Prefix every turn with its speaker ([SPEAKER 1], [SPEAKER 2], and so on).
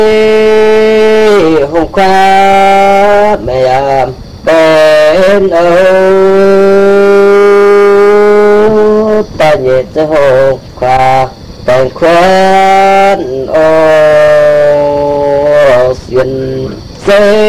[SPEAKER 1] hôm qua mẹ bên âu ta nhiệt cho hôm qua tên khoan ô xuyên